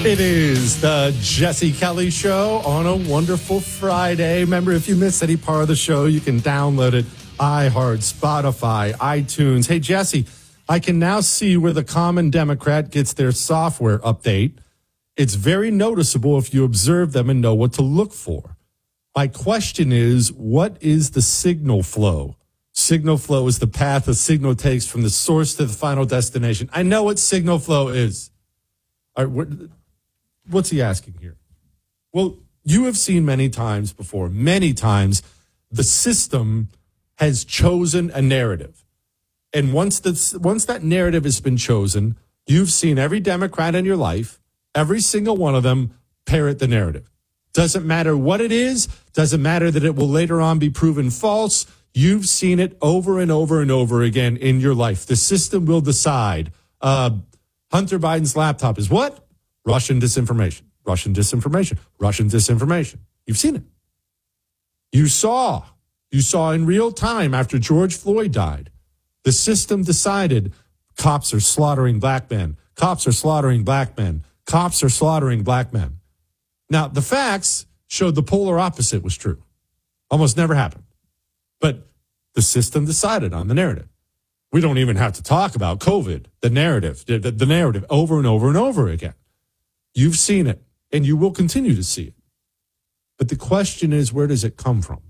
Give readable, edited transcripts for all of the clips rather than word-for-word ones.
It is the Jesse Kelly Show on a wonderful Friday. Remember, if you missed any part of the show, you can download it. iHeart, Spotify, iTunes. Hey, Jesse, I can now see where the Common Democrat gets their software update. It's very noticeable if you observe them and know what to look for. My question is, what is the signal flow? Signal flow is the path a signal takes from the source to the final destination. I know what signal flow is. All right, what's he asking here? Well, you have seen many times before, many times, the system has chosen a narrative. And once that narrative has been chosen, you've seen every Democrat in your life, every single one of them, parrot the narrative. Doesn't matter what it is, doesn't matter that it will later on be proven false. You've seen it over and over and over again in your life. The system will decide. Hunter Biden's laptop is what? Russian disinformation, Russian disinformation, Russian disinformation. You've seen it. You saw in real time after George Floyd died, the system decided cops are slaughtering black men. Cops are slaughtering black men. Cops are slaughtering black men. Now, the facts showed the polar opposite was true. Almost never happened. But the system decided on the narrative. We don't even have to talk about COVID, the narrative over and over and over again. You've seen it, and you will continue to see it. But the question is, where does it come from?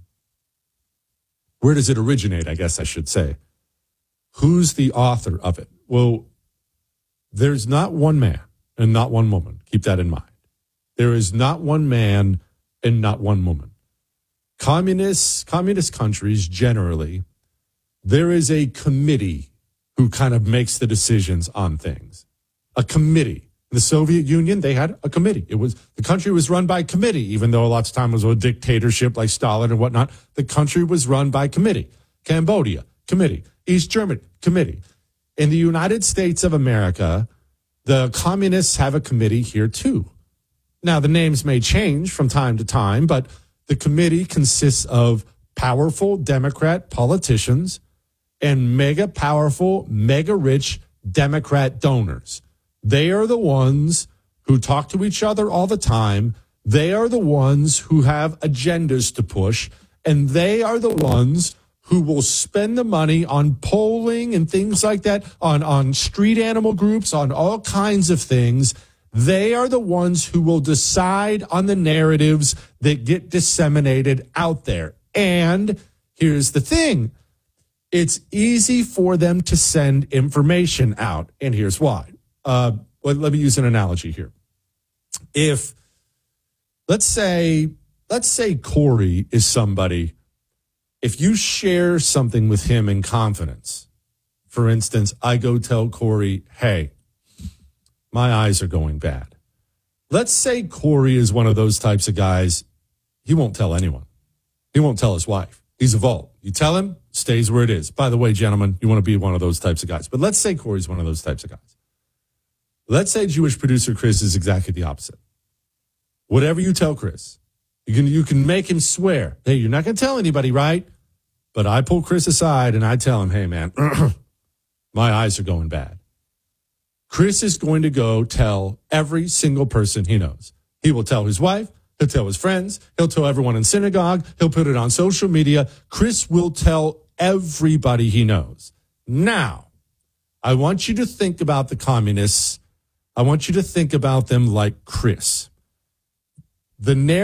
Where does it originate, I guess I should say? Who's the author of it? Well, there's not one man and not one woman. Keep that in mind. There is not one man and not one woman. Communist countries generally, there is a committee who kind of makes the decisions on things. A committee. In the Soviet Union, they had a committee. The country was run by committee, even though lots of time was a dictatorship like Stalin and whatnot. The country was run by committee. Cambodia, committee. East Germany, committee. In the United States of America, the communists have a committee here too. Now, the names may change from time to time, but the committee consists of powerful Democrat politicians and mega powerful, mega rich Democrat donors. They are the ones who talk to each other all the time. They are the ones who have agendas to push, and they are the ones who will spend the money on polling and things like that, on street animal groups, on all kinds of things. They are the ones who will decide on the narratives that get disseminated out there. And here's the thing. It's easy for them to send information out. And here's why. Let me use an analogy here. If, let's say Corey is somebody, if you share something with him in confidence, for instance, I go tell Corey, hey, my eyes are going bad. Let's say Corey is one of those types of guys. He won't tell anyone. He won't tell his wife. He's a vault. You tell him, stays where it is. By the way, gentlemen, you want to be one of those types of guys. But let's say Corey's one of those types of guys. Let's say Jewish producer Chris is exactly the opposite. Whatever you tell Chris, you can make him swear, hey, you're not going to tell anybody, right? But I pull Chris aside and I tell him, hey, man, my eyes are going bad. Chris is going to go tell every single person he knows. He will tell his wife. He'll tell his friends. He'll tell everyone in synagogue. He'll put it on social media. Chris will tell everybody he knows. Now, I want you to think about the communists. I want you to think about them like Chris. The narrative